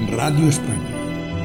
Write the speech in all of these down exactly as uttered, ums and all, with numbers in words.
Radio España.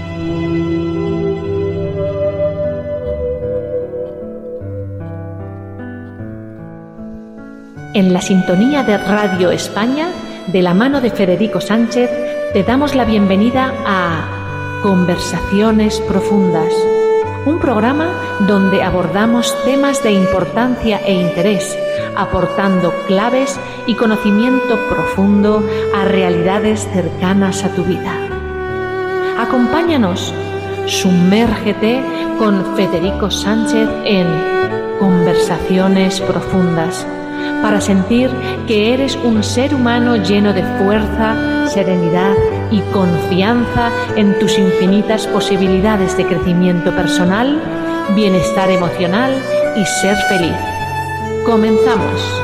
En la sintonía de Radio España, de la mano de Federico Sánchez, te damos la bienvenida a Conversaciones Profundas, un programa donde abordamos temas de importancia e interés, aportando claves y conocimiento profundo a realidades cercanas a tu vida. Acompáñanos, sumérgete con Federico Sánchez en Conversaciones Profundas, para sentir que eres un ser humano lleno de fuerza, serenidad y confianza en tus infinitas posibilidades de crecimiento personal, bienestar emocional y ser feliz. Comenzamos.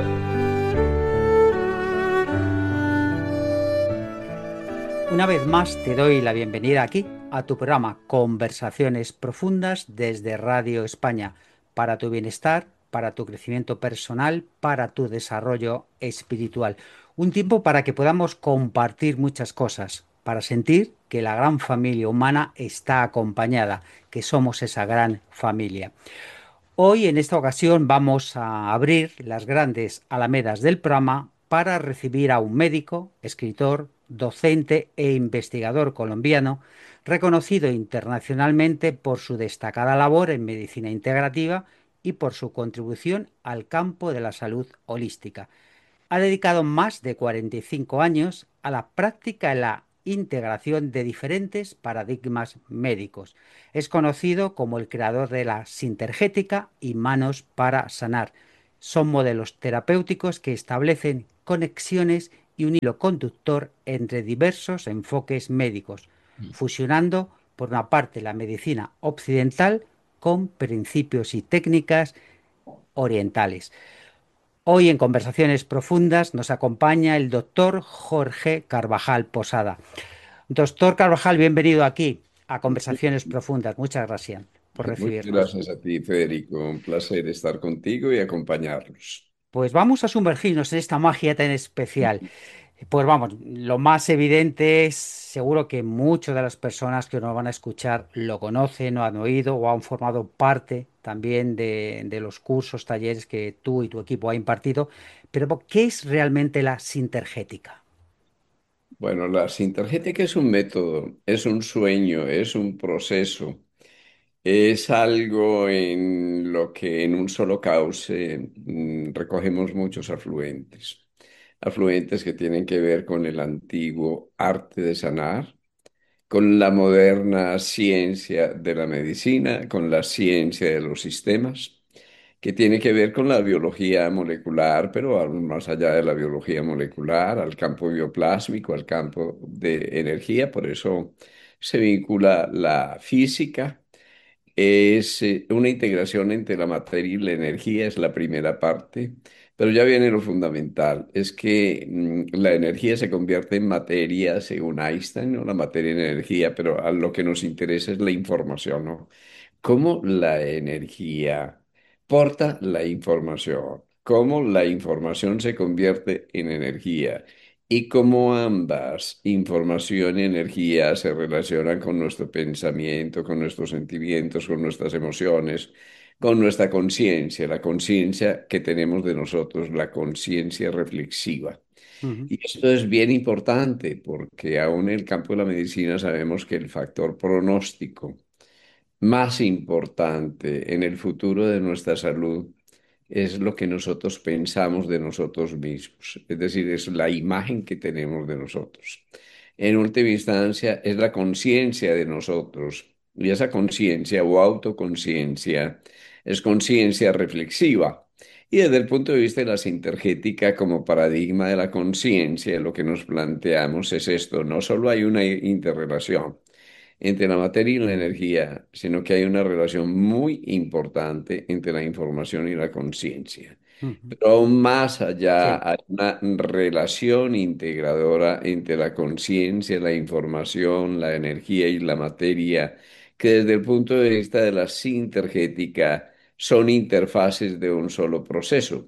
Una vez más te doy la bienvenida aquí a tu programa Conversaciones Profundas desde Radio España, para tu bienestar, para tu crecimiento personal, para tu desarrollo espiritual. Un tiempo para que podamos compartir muchas cosas, para sentir que la gran familia humana está acompañada, que somos esa gran familia. Hoy, en esta ocasión, vamos a abrir las grandes alamedas del programa para recibir a un médico, escritor, docente e investigador colombiano, reconocido internacionalmente por su destacada labor en medicina integrativa y por su contribución al campo de la salud holística. Ha dedicado más de cuarenta y cinco años a la práctica y la integración de diferentes paradigmas médicos. Es conocido como el creador de la sintergética y manos para sanar. Son modelos terapéuticos que establecen conexiones y un hilo conductor entre diversos enfoques médicos, fusionando por una parte la medicina occidental con principios y técnicas orientales. Hoy en Conversaciones Profundas nos acompaña el doctor Jorge Carvajal Posada. Doctor Carvajal, bienvenido aquí a Conversaciones Profundas. Muchas gracias por Muchas recibirnos. gracias a ti, Federico. Un placer estar contigo y acompañarnos. Pues vamos a sumergirnos en esta magia tan especial. Pues vamos, lo más evidente es, seguro que muchas de las personas que nos van a escuchar lo conocen o han oído o han formado parte también de, de los cursos, talleres que tú y tu equipo ha impartido. Pero, ¿qué es realmente la sintergética? Bueno, la sintergética es un método, es un sueño, es un proceso, es algo en lo que en un solo cauce mm, recogemos muchos afluentes. Afluentes que tienen que ver con el antiguo arte de sanar, con la moderna ciencia de la medicina, con la ciencia de los sistemas, que tiene que ver con la biología molecular, pero aún más allá de la biología molecular, al campo bioplásmico, al campo de energía. Por eso se vincula la física. Es eh, una integración entre la materia y la energía, es la primera parte, pero ya viene lo fundamental, es que mm, la energía se convierte en materia según Einstein, ¿no? La materia en energía, pero a lo que nos interesa es la información, ¿no? Cómo la energía porta la información, cómo la información se convierte en energía y cómo ambas, información y energía, se relacionan con nuestro pensamiento, con nuestros sentimientos, con nuestras emociones, con nuestra conciencia, la conciencia que tenemos de nosotros, la conciencia reflexiva. Ujú. Y esto es bien importante porque aún en el campo de la medicina sabemos que el factor pronóstico más importante en el futuro de nuestra salud es lo que nosotros pensamos de nosotros mismos, es decir, es la imagen que tenemos de nosotros. En última instancia, es la conciencia de nosotros, y esa conciencia o autoconciencia es conciencia reflexiva. Y desde el punto de vista de la sintergética como paradigma de la conciencia, lo que nos planteamos es esto: no solo hay una interrelación entre la materia y la energía, sino que hay una relación muy importante entre la información y la conciencia. Ujú. Pero aún más allá Sí. hay una relación integradora entre la conciencia, la información, la energía y la materia, que desde el punto de vista de la sintergética son interfaces de un solo proceso.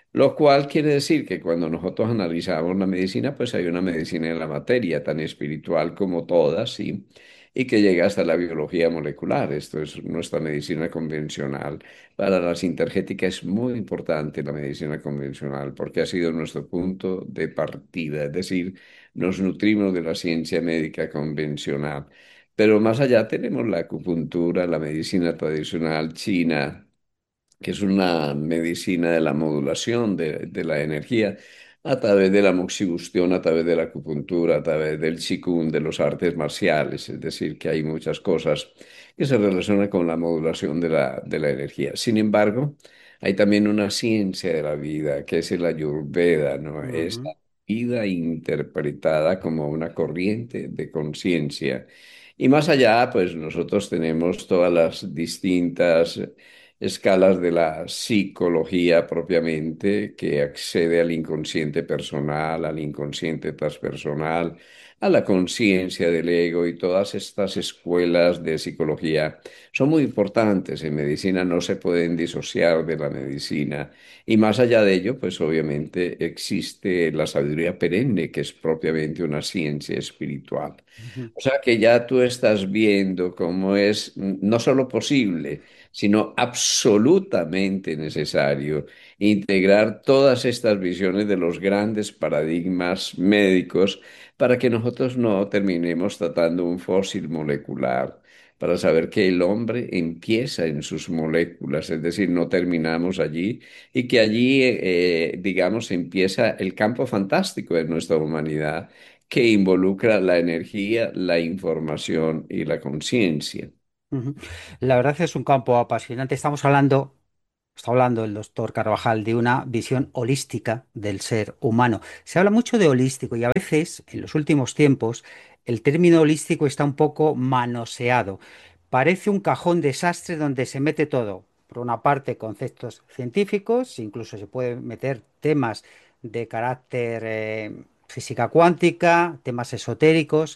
Lo cual quiere decir que cuando nosotros analizamos la medicina, pues hay una medicina en la materia, tan espiritual como todas, ¿sí? Y que llega hasta la biología molecular. Esto es nuestra medicina convencional. Para la sintergética es muy importante la medicina convencional porque ha sido nuestro punto de partida, es decir, nos nutrimos de la ciencia médica convencional. Pero más allá tenemos la acupuntura, la medicina tradicional china, que es una medicina de la modulación de, de la energía a través de la moxibustión, a través de la acupuntura, a través del qigong, de los artes marciales. Es decir, que hay muchas cosas que se relacionan con la modulación de la, de la energía. Sin embargo, hay también una ciencia de la vida, que es el Ayurveda, ¿no? Es Ujú, la vida interpretada como una corriente de conciencia. Y más allá, pues nosotros tenemos todas las distintas escalas de la psicología propiamente, que accede al inconsciente personal, al inconsciente transpersonal, a la conciencia del ego, y todas estas escuelas de psicología son muy importantes. En medicina no se pueden disociar de la medicina. Y más allá de ello, pues obviamente existe la sabiduría perenne, que es propiamente una ciencia espiritual. ujú, O sea que ya tú estás viendo cómo es mm, no solo posible, sino absolutamente necesario integrar todas estas visiones de los grandes paradigmas médicos para que nosotros no terminemos tratando un fósil molecular, para saber que el hombre empieza en sus moléculas, es decir, no terminamos allí, y que allí, eh, digamos, empieza el campo fantástico de nuestra humanidad, que involucra la energía, la información y la conciencia. ujú. La verdad es un campo apasionante. Estamos hablando, está hablando el doctor Carvajal de una visión holística del ser humano. Se habla mucho de holístico y a veces, en los últimos tiempos, el término holístico está un poco manoseado. Parece un cajón desastre donde se mete todo. Por una parte, conceptos científicos, incluso se pueden meter temas de carácter eh, física cuántica, temas esotéricos,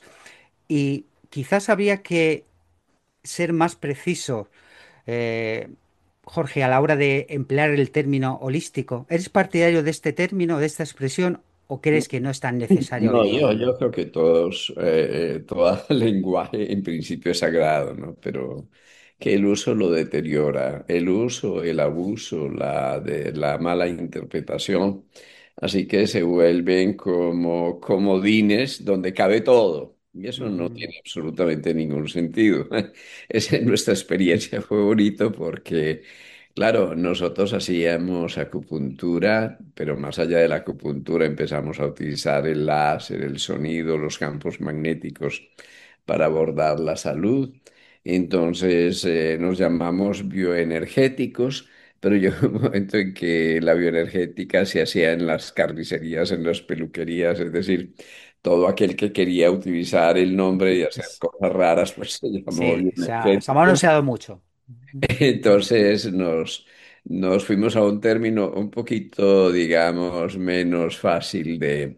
y quizás habría que ser más preciso, eh, Jorge, a la hora de emplear el término holístico. ¿Eres partidario de este término, de esta expresión, o crees que no es tan necesario hoy No, día? yo, yo creo que todos, eh, eh, todo lenguaje en principio es sagrado, ¿no? Pero que el uso lo deteriora, el uso, el abuso, la, de, la mala interpretación, así que se vuelven como comodines donde cabe todo. Y eso no Mm, tiene absolutamente ningún sentido. Esa es nuestra experiencia, fue bonito porque claro, nosotros hacíamos acupuntura, pero más allá de la acupuntura empezamos a utilizar el láser, el sonido, los campos magnéticos para abordar la salud. Entonces eh, nos llamamos bioenergéticos, pero llegó un momento en que la bioenergética se hacía en las carnicerías, en las peluquerías, es decir, todo aquel que quería utilizar el nombre y hacer es- cosas raras, pues se llamó sí, se ha, se ha bioenergético. manoseado mucho. Entonces nos, nos fuimos a un término un poquito, digamos, menos fácil de,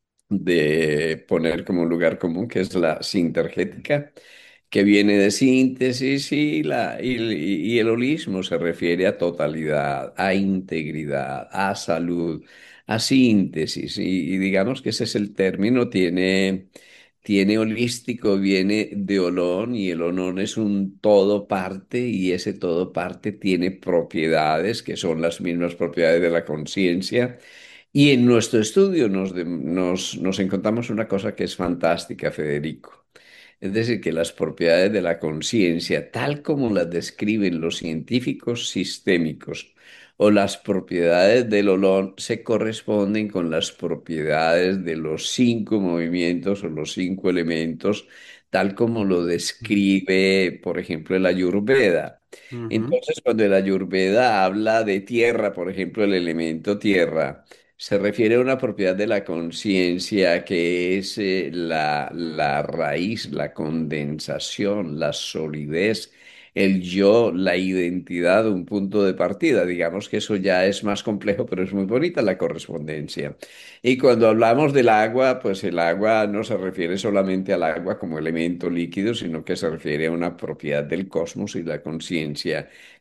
de poner como un lugar común, que es la sintergética, que viene de síntesis, y, la, y, y el holismo se refiere a totalidad, a integridad, a salud, a síntesis. Y, y digamos que ese es el término, tiene, tiene holístico, viene de olón, y el olón es un todo parte, y ese todo parte tiene propiedades que son las mismas propiedades de la conciencia. Y en nuestro estudio nos, de- nos, nos encontramos una cosa que es fantástica, Federico. Es decir, que las propiedades de la conciencia, tal como las describen los científicos sistémicos, o las propiedades del olor, se corresponden con las propiedades de los cinco movimientos o los cinco elementos, tal como lo describe, por ejemplo, el Ayurveda. Ujú, Entonces, cuando el Ayurveda habla de tierra, por ejemplo, el elemento tierra, se refiere a una propiedad de la conciencia que es eh, la, la raíz, la condensación, la solidez, el yo, la identidad, un punto de partida. Digamos que eso ya es más complejo, pero es muy bonita la correspondencia. Y cuando hablamos del agua, pues el agua no se refiere solamente al agua como elemento líquido, sino que se refiere a una propiedad del cosmos y la conciencia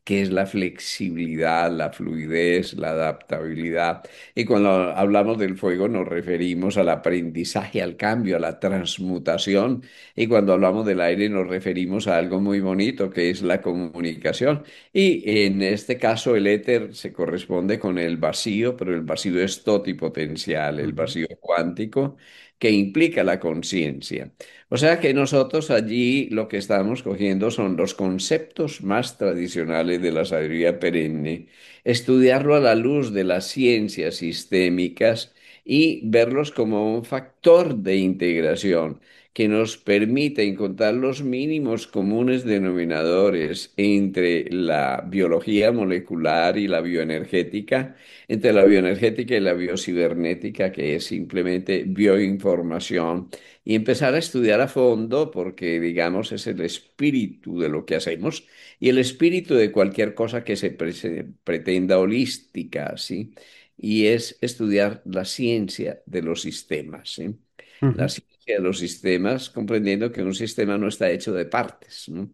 que es la flexibilidad, la fluidez, la adaptabilidad. Y cuando hablamos del fuego nos referimos al aprendizaje, al cambio, a la transmutación. Y cuando hablamos del aire nos referimos a algo muy bonito, que es la comunicación. Y en este caso el éter se corresponde con el vacío, pero el vacío es totipotencial, el Ujú, vacío cuántico, que implica la conciencia. O sea que nosotros allí lo que estamos cogiendo son los conceptos más tradicionales de la sabiduría perenne, estudiarlo a la luz de las ciencias sistémicas y verlos como un factor de integración que nos permite encontrar los mínimos comunes denominadores entre la biología molecular y la bioenergética, entre la bioenergética y la biocibernética, que es simplemente bioinformación, y empezar a estudiar a fondo porque, digamos, es el espíritu de lo que hacemos y el espíritu de cualquier cosa que se pre- se pretenda holística, ¿sí? Y es estudiar la ciencia de los sistemas, ¿sí? La ujú, ciencia de los sistemas, comprendiendo que un sistema no está hecho de partes, ¿no?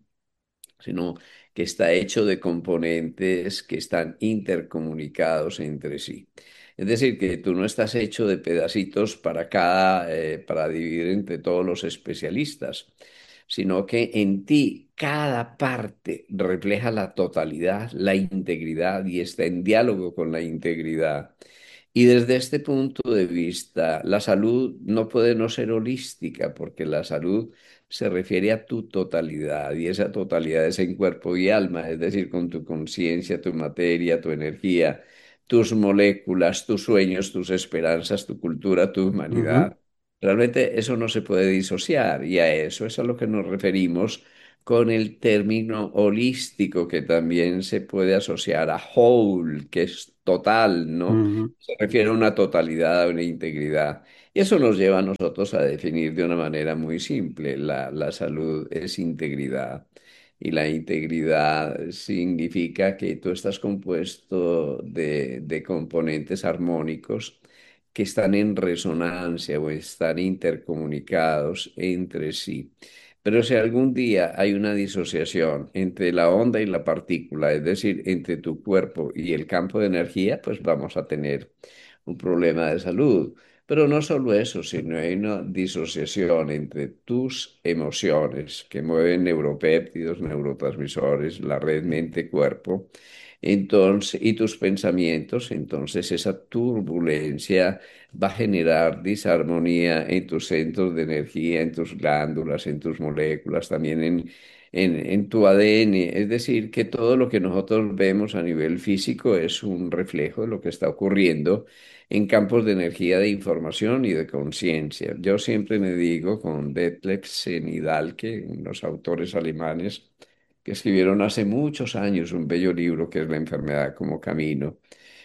Sino que está hecho de componentes que están intercomunicados entre sí. Es decir, que tú no estás hecho de pedacitos para cada, eh, para dividir entre todos los especialistas, sino que en ti cada parte refleja la totalidad, la integridad y está en diálogo con la integridad. Y desde este punto de vista, la salud no puede no ser holística, porque la salud se refiere a tu totalidad y esa totalidad es en cuerpo y alma, es decir, con tu conciencia, tu materia, tu energía, tus moléculas, tus sueños, tus esperanzas, tu cultura, tu ujú, humanidad. Realmente eso no se puede disociar y a eso es a lo que nos referimos con el término holístico, que también se puede asociar a whole, que es total, ¿no? ujú, Se refiere a una totalidad, a una integridad. Y eso nos lleva a nosotros a definir de una manera muy simple. La, la salud es integridad. Y la integridad significa que tú estás compuesto de, de componentes armónicos que están en resonancia o están intercomunicados entre sí. Pero si algún día hay una disociación entre la onda y la partícula, es decir, entre tu cuerpo y el campo de energía, pues vamos a tener un problema de salud. Pero no solo eso, sino hay una disociación entre tus emociones que mueven neuropéptidos, neurotransmisores, la red mente-cuerpo, entonces, y tus pensamientos, entonces esa turbulencia va a generar disarmonía en tus centros de energía, en tus glándulas, en tus moléculas, también en, en, en tu A D N. Es decir, que todo lo que nosotros vemos a nivel físico es un reflejo de lo que está ocurriendo en campos de energía, de información y de conciencia. Yo siempre me digo con Detlef Senidalke, unos autores alemanes que escribieron hace muchos años un bello libro que es La enfermedad como camino,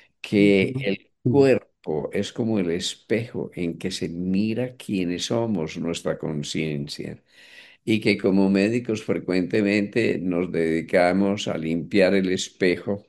que ujú, el ujú, cuerpo es como el espejo en que se mira quiénes somos, nuestra conciencia, y que como médicos frecuentemente nos dedicamos a limpiar el espejo,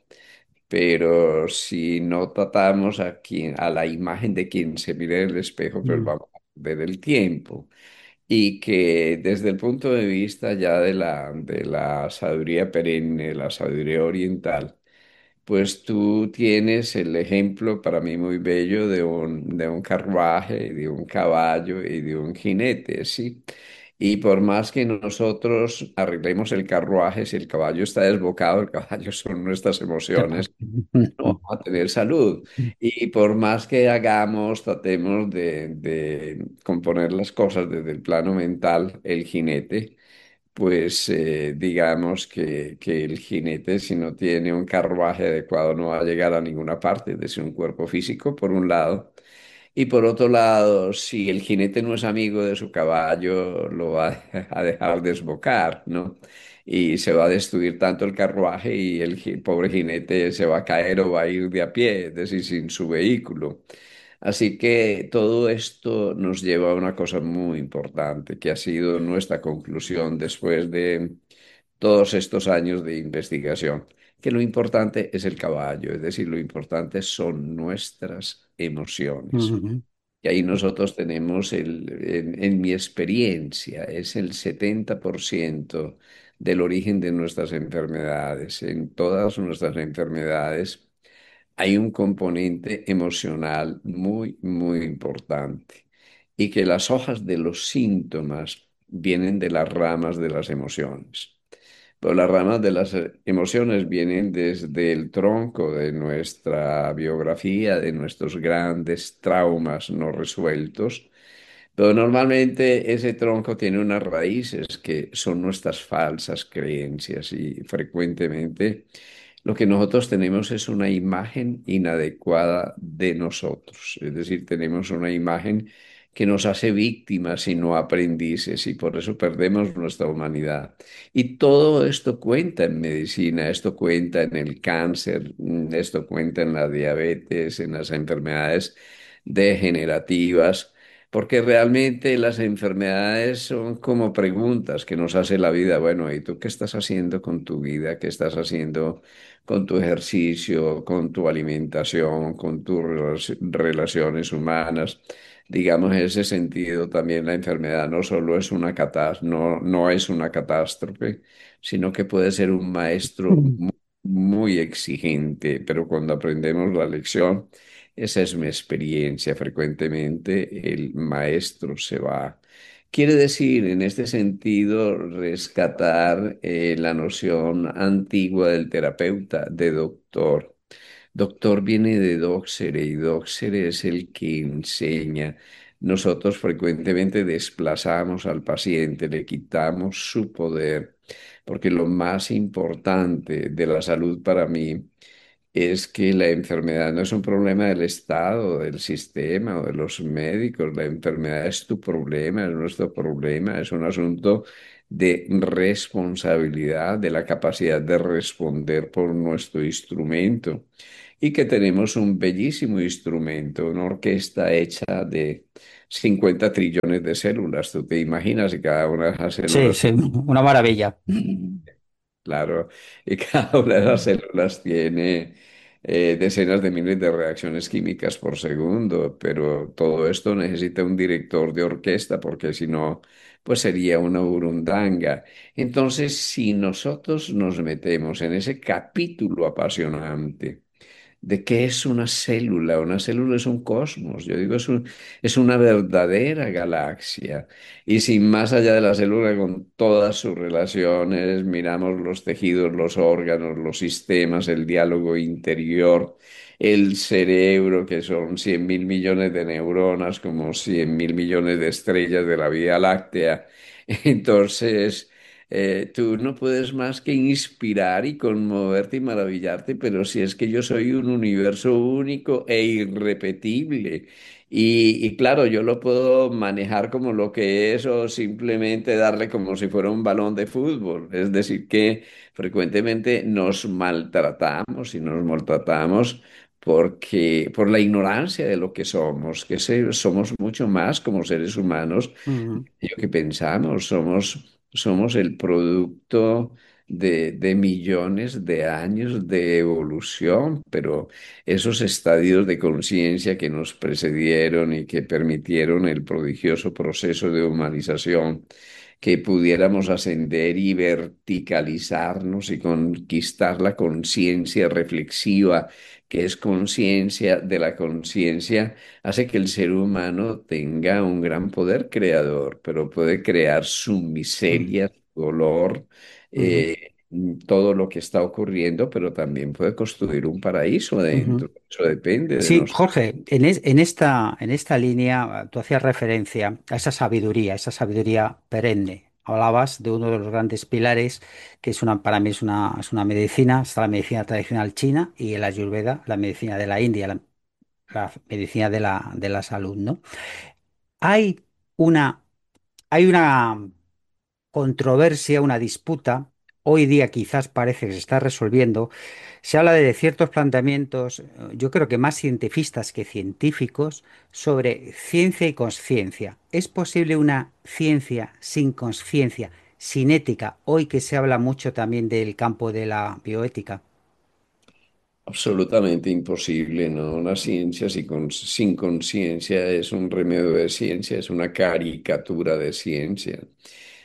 pero si no tratamos a quien, a la imagen de quien se mira en el espejo, pues ujú, vamos a perder el tiempo. Y que desde el punto de vista ya de la, de la sabiduría perenne, la sabiduría oriental, pues tú tienes el ejemplo para mí muy bello de un, de un carruaje, de un caballo y de un jinete, ¿sí? Y por más que nosotros arreglemos el carruaje, si el caballo está desbocado, el caballo son nuestras emociones, no vamos a tener salud. Y por más que hagamos, tratemos de, de componer las cosas desde el plano mental, el jinete, pues eh, digamos que, que el jinete, si no tiene un carruaje adecuado, no va a llegar a ninguna parte de su cuerpo físico, por un lado. Y por otro lado, si el jinete no es amigo de su caballo, lo va a dejar desbocar, ¿no? Y se va a destruir tanto el carruaje y el ji- pobre jinete se va a caer o va a ir de a pie, es decir, sin su vehículo. Así que todo esto nos lleva a una cosa muy importante, que ha sido nuestra conclusión después de todos estos años de investigación, que lo importante es el caballo, es decir, lo importante son nuestras emociones. ujú, Y ahí nosotros tenemos, el, en, en mi experiencia, es el setenta por ciento del origen de nuestras enfermedades. En todas nuestras enfermedades hay un componente emocional muy, muy importante y que las hojas de los síntomas vienen de las ramas de las emociones. Pero las ramas de las eh, emociones vienen desde el tronco de nuestra biografía, de nuestros grandes traumas no resueltos, pero normalmente ese tronco tiene unas raíces que son nuestras falsas creencias y frecuentemente lo que nosotros tenemos es una imagen inadecuada de nosotros. Es decir, tenemos una imagen que nos hace víctimas y no aprendices y por eso perdemos nuestra humanidad. Y todo esto cuenta en medicina, esto cuenta en el cáncer, mm, esto cuenta en la diabetes, en las enfermedades degenerativas. Porque realmente las enfermedades son como preguntas que nos hace la vida. Bueno, ¿y tú qué estás haciendo con tu vida? ¿Qué estás haciendo con tu ejercicio, con tu alimentación, con tus relaci- relaciones humanas? Digamos, en ese sentido, también la enfermedad no solo es una catás- no, no es una catástrofe, sino que puede ser un maestro Mm. mu- muy exigente, pero cuando aprendemos la lección, esa es mi experiencia. Frecuentemente el maestro se va. Quiere decir, en este sentido, rescatar eh, la noción antigua del terapeuta, de doctor. Doctor viene de doxere y doxere es el que enseña. Nosotros frecuentemente desplazamos al paciente, le quitamos su poder, porque lo más importante de la salud para mí es que la enfermedad no es un problema del Estado, del sistema o de los médicos. La enfermedad es tu problema, es nuestro problema, es un asunto de responsabilidad, de la capacidad de responder por nuestro instrumento. Y que tenemos un bellísimo instrumento, una orquesta hecha de cincuenta trillones de células. Tú te imaginas y cada una de esas Sí, células. sí, una maravilla. Claro, y cada una de las células tiene eh, decenas de miles de reacciones químicas por segundo, pero todo esto necesita un director de orquesta porque si no, pues sería una burundanga. Entonces, si nosotros nos metemos en ese capítulo apasionante, ¿de qué es una célula? Una célula es un cosmos, yo digo, es un- es una verdadera galaxia. Y sin más allá de la célula, con todas sus relaciones, miramos los tejidos, los órganos, los sistemas, el diálogo interior, el cerebro, que son cien mil millones de neuronas, como cien mil millones de estrellas de la Vía Láctea. Entonces eh, tú no puedes más que inspirar y conmoverte y maravillarte, pero si es que yo soy un universo único e irrepetible. Y, y claro, yo lo puedo manejar como lo que es o simplemente darle como si fuera un balón de fútbol. Es decir, que frecuentemente nos maltratamos y nos maltratamos porque por la ignorancia de lo que somos, que se- somos mucho más como seres humanos Ujú, lo que pensamos, somos, somos el producto de, de millones de años de evolución, pero esos estadios de conciencia que nos precedieron y que permitieron el prodigioso proceso de humanización, que pudiéramos ascender y verticalizarnos y conquistar la conciencia reflexiva, que es conciencia de la conciencia hace que el ser humano tenga un gran poder creador, pero puede crear su ujú, miseria, su dolor, ujú, eh, todo lo que está ocurriendo, pero también puede construir un paraíso ujú. adentro. Eso depende de Sí, nosotros. Jorge, en, es- en esta, en esta línea tú hacías referencia a esa sabiduría, esa sabiduría perenne. Hablabas de uno de los grandes pilares, que es una, para mí es una, es una medicina, está la medicina tradicional china y el Ayurveda, la medicina de la India, la, la medicina de la, de la salud, ¿no? Hay una, hay una controversia, una disputa, hoy día quizás parece que se está resolviendo. Se habla de ciertos planteamientos, eh, yo creo que más cientifistas que científicos, sobre ciencia y conciencia. ¿Es posible una ciencia sin conciencia, sin ética, hoy que se habla mucho también del campo de la bioética? Absolutamente imposible, ¿no? Una ciencia sin, con- sin conciencia es un remedio de ciencia, es una caricatura de ciencia.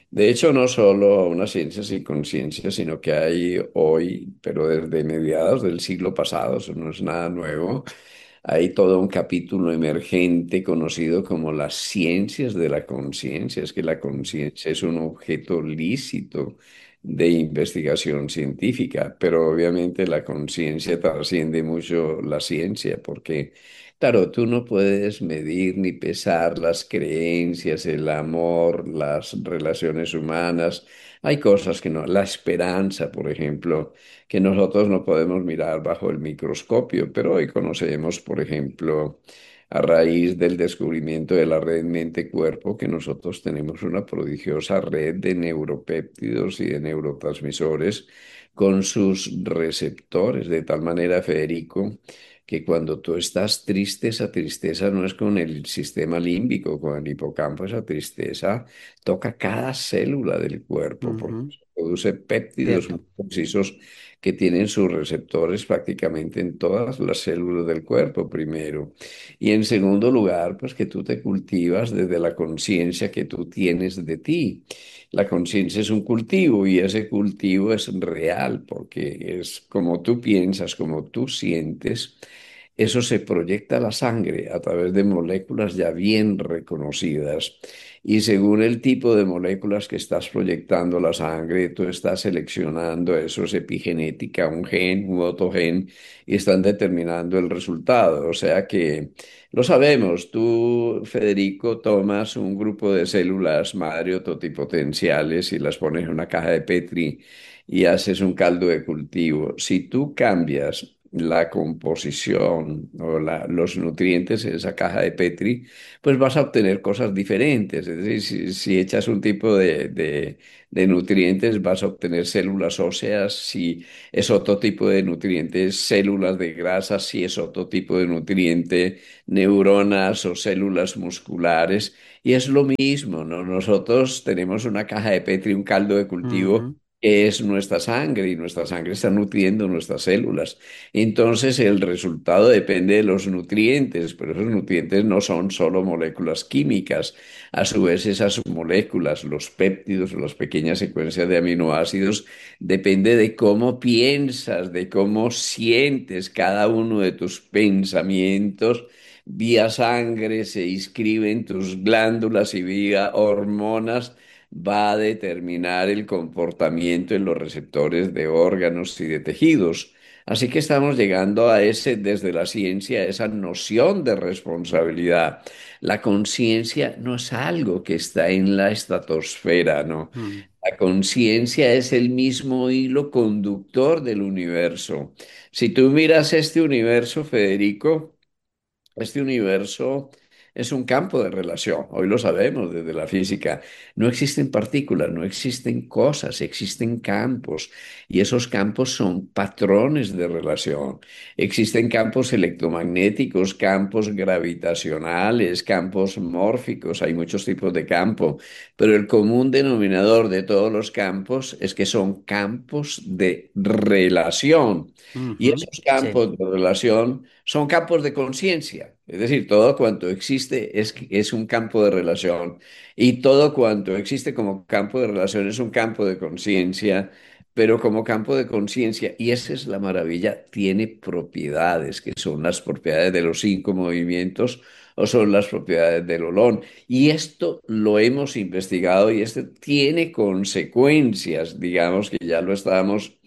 De hecho, no solo una ciencia sin conciencia, sino que hay hoy, pero desde mediados del siglo pasado, eso no es nada nuevo, hay todo un capítulo emergente conocido como las ciencias de la conciencia. Es que la conciencia es un objeto lícito de investigación científica, pero obviamente la conciencia trasciende mucho la ciencia, porque, claro, tú no puedes medir ni pesar las creencias, el amor, las relaciones humanas. Hay cosas que no, la esperanza, por ejemplo, que nosotros no podemos mirar bajo el microscopio, pero hoy conocemos, por ejemplo, a raíz del descubrimiento de la red mente-cuerpo, que nosotros tenemos una prodigiosa red de neuropéptidos y de neurotransmisores con sus receptores, de tal manera, Federico, que cuando tú estás triste, esa tristeza no es con el sistema límbico, con el hipocampo, esa tristeza toca cada célula del cuerpo, porque Ujú, produce péptidos muy cierto. precisos que tienen sus receptores prácticamente en todas las células del cuerpo, primero. Y en segundo lugar, pues que tú te cultivas desde la conciencia que tú tienes de ti. La conciencia es un cultivo y ese cultivo es real porque es como tú piensas, como tú sientes. Eso se proyecta a la sangre a través de moléculas ya bien reconocidas. Y según el tipo de moléculas que estás proyectando a la sangre, tú estás seleccionando, eso es epigenética, un gen, un otro gen, y están determinando el resultado. O sea que lo sabemos, tú, Federico, tomas un grupo de células madre o totipotenciales y las pones en una caja de Petri y haces un caldo de cultivo. Si tú cambias la composición o la- los nutrientes en esa caja de Petri, pues vas a obtener cosas diferentes. Es decir, si, si echas un tipo de, de de nutrientes, vas a obtener células óseas. Si es otro tipo de nutrientes, células de grasa. Si es otro tipo de nutriente, neuronas o células musculares. Y es lo mismo, ¿no? Nosotros tenemos una caja de Petri, un caldo de cultivo, Ujú, que es nuestra sangre, y nuestra sangre está nutriendo nuestras células. Entonces el resultado depende de los nutrientes, pero esos nutrientes no son solo moléculas químicas. A su vez, esas moléculas, los péptidos, las pequeñas secuencias de aminoácidos, depende de cómo piensas, de cómo sientes cada uno de tus pensamientos. Vía sangre se inscriben tus glándulas y vía hormonas va a determinar el comportamiento en los receptores de órganos y de tejidos. Así que estamos llegando a ese, desde la ciencia, a esa noción de responsabilidad. La conciencia no es algo que está en la estratosfera, ¿no? mm, La conciencia es el mismo hilo conductor del universo. Si tú miras este universo, Federico, este universo es un campo de relación, hoy lo sabemos desde la física. No existen partículas, no existen cosas, existen campos y esos campos son patrones de relación. Existen campos electromagnéticos, campos gravitacionales, campos mórficos, hay muchos tipos de campo, pero el común denominador de todos los campos es que son campos de relación. Y ujú, esos sí. campos de relación son campos de conciencia, es decir, todo cuanto existe es, es un campo de relación y todo cuanto existe como campo de relación es un campo de conciencia, pero como campo de conciencia, y esa es la maravilla, tiene propiedades que son las propiedades de los cinco movimientos o son las propiedades del olón. Y esto lo hemos investigado y esto tiene consecuencias, digamos que ya lo estábamos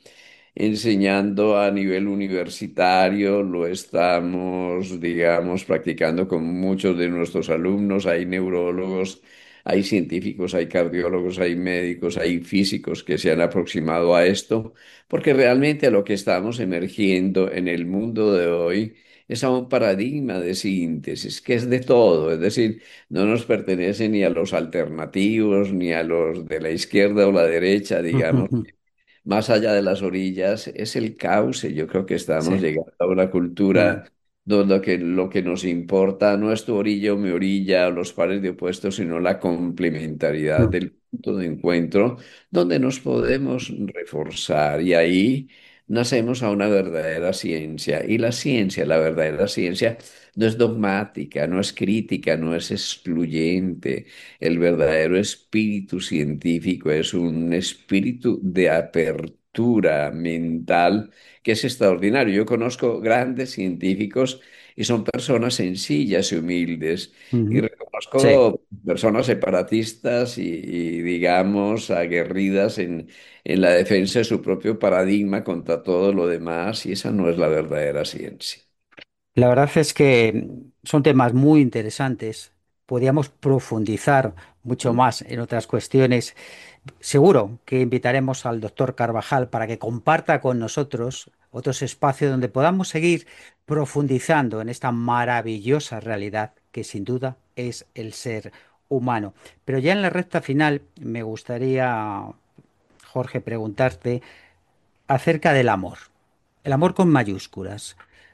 enseñando a nivel universitario, lo estamos, digamos, practicando con muchos de nuestros alumnos. Hay neurólogos, hay científicos, hay cardiólogos, hay médicos, hay físicos que se han aproximado a esto, porque realmente a lo que estamos emergiendo en el mundo de hoy es a un paradigma de síntesis, que es de todo, es decir, no nos pertenece ni a los alternativos, ni a los de la izquierda o la derecha, digamos más allá de las orillas, es el cauce. Yo creo que estamos Sí. llegando a una Mm, cultura donde lo que, lo que nos importa no es tu orilla o mi orilla o los pares de opuestos, sino la complementariedad mm, del punto de encuentro donde nos podemos reforzar. Y ahí nacemos a una verdadera ciencia. Y la ciencia, la verdadera ciencia, no es dogmática, no es crítica, no es excluyente. El verdadero espíritu científico es un espíritu de apertura mental que es extraordinario. Yo conozco grandes científicos y son personas sencillas y humildes. Y Ujú. Sí. reconozco personas separatistas y, y, digamos, aguerridas en, en la defensa de su propio paradigma contra todo lo demás, y esa no es la verdadera ciencia. La verdad es que son temas muy interesantes. Podríamos profundizar mucho más en otras cuestiones. Seguro que invitaremos al doctor Carvajal para que comparta con nosotros otros espacios donde podamos seguir profundizando en esta maravillosa realidad que sin duda es el ser humano. Pero ya en la recta final me gustaría, Jorge, preguntarte acerca del amor. El amor con mayúsculas.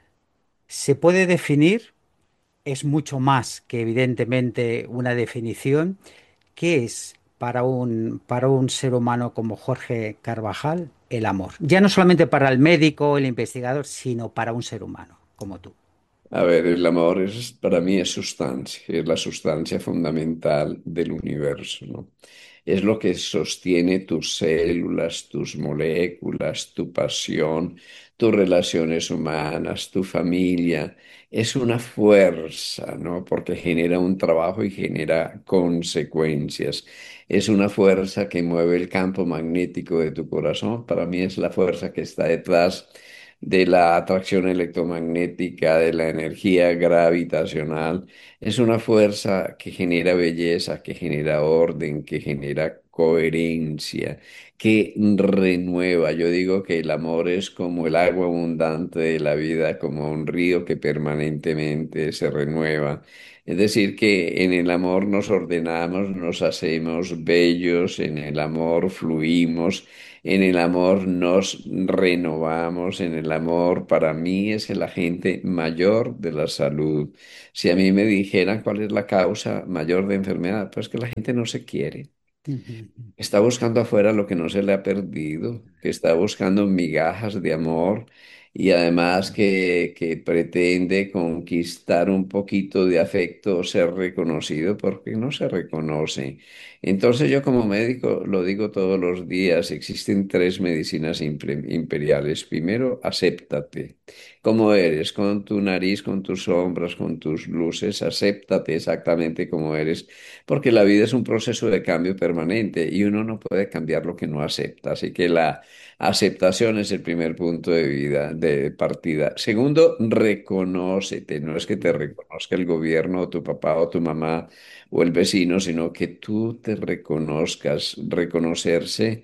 ¿Se puede definir? Es mucho más que evidentemente una definición. ¿Qué es para un, para un ser humano como Jorge Carvajal el amor? Ya no solamente para el médico, el investigador, sino para un ser humano como tú. A ver, el amor es, para mí es sustancia, es la sustancia fundamental del universo, ¿no? Es lo que sostiene tus células, tus moléculas, tu pasión, tus relaciones humanas, tu familia. Es una fuerza, ¿no? Porque genera un trabajo y genera consecuencias. Es una fuerza que mueve el campo magnético de tu corazón. Para mí es la fuerza que está detrás de la atracción electromagnética, de la energía gravitacional. Es una fuerza que genera belleza, que genera orden, que genera coherencia, que renueva. Yo digo que el amor es como el agua abundante de la vida, como un río que permanentemente se renueva. Es decir, que en el amor nos ordenamos, nos hacemos bellos, en el amor fluimos, en el amor nos renovamos, en el amor para mí es el agente mayor de la salud. Si a mí me dijeran cuál es la causa mayor de enfermedad, pues que la gente no se quiere. Ujú. Está buscando afuera lo que no se le ha perdido, que está buscando migajas de amor y además que, que pretende conquistar un poquito de afecto o ser reconocido porque no se reconoce. Entonces yo como médico lo digo todos los días, existen tres medicinas impre- imperiales. Primero, acéptate como eres, con tu nariz, con tus sombras, con tus luces, acéptate exactamente como eres porque la vida es un proceso de cambio permanente y uno no puede cambiar lo que no acepta. Así que la aceptación es el primer punto de vida, de partida. Segundo, reconócete. No es que te reconozca el gobierno o tu papá o tu mamá o el vecino, sino que tú te reconozcas. Reconocerse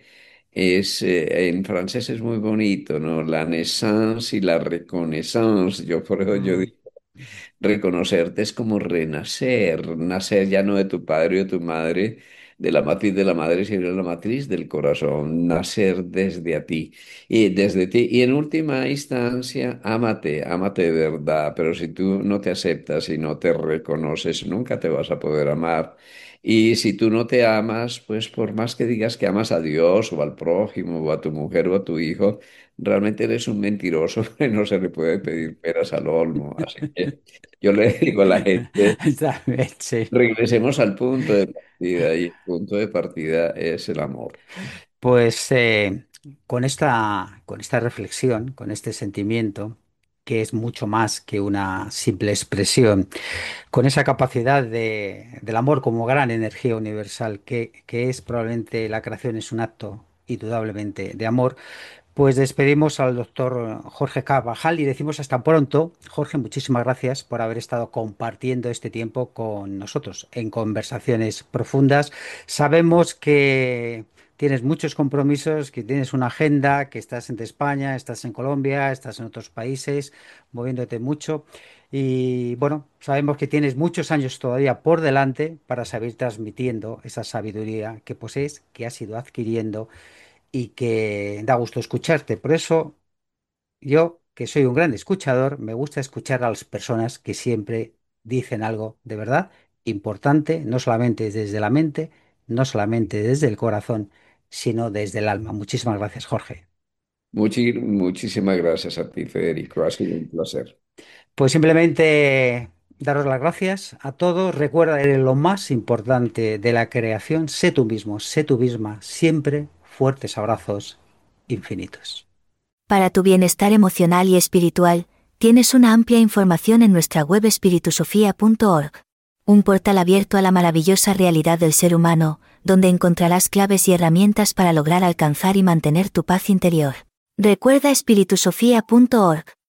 es, eh, en francés es muy bonito, ¿no? La naissance y la reconnaissance. Yo por eso yo Mm. digo reconocerte es como renacer, nacer ya no de tu padre o de tu madre, de la matriz de la madre, sino de la matriz del corazón, nacer desde a ti y desde ti. Y en última instancia, ámate, ámate de verdad, pero si tú no te aceptas y no te reconoces, nunca te vas a poder amar. Y si tú no te amas, pues por más que digas que amas a Dios o al prójimo o a tu mujer o a tu hijo, realmente eres un mentiroso que no se le puede pedir peras al olmo. Así que yo le digo a la gente, Está bien, sí. regresemos al punto de partida y el punto de partida es el amor. Pues eh, con esta, con esta reflexión, con este sentimiento, que es mucho más que una simple expresión, con esa capacidad de- del amor como gran energía universal, que, que es probablemente la creación es un acto indudablemente de amor. Pues despedimos al doctor Jorge Carvajal y decimos hasta pronto. Jorge, muchísimas gracias por haber estado compartiendo este tiempo con nosotros en conversaciones profundas. Sabemos que tienes muchos compromisos, que tienes una agenda, que estás en España, estás en Colombia, estás en otros países, moviéndote mucho. Y bueno, sabemos que tienes muchos años todavía por delante para seguir transmitiendo esa sabiduría que posees, que has ido adquiriendo y que da gusto escucharte. Por eso yo, que soy un gran escuchador, me gusta escuchar a las personas que siempre dicen algo de verdad importante, no solamente desde la mente, no solamente desde el corazón, sino desde el alma. Muchísimas gracias, Jorge. Muchi- muchísimas gracias a ti, Federico. Ha sido un placer. Pues simplemente daros las gracias a todos. Recuerda, eres lo más importante de la creación. Sé tú mismo, sé tú misma. Siempre fuertes abrazos infinitos. Para tu bienestar emocional y espiritual, tienes una amplia información en nuestra web espiritusofía punto org. Un portal abierto a la maravillosa realidad del ser humano, donde encontrarás claves y herramientas para lograr alcanzar y mantener tu paz interior. Recuerda espiritusofía punto org.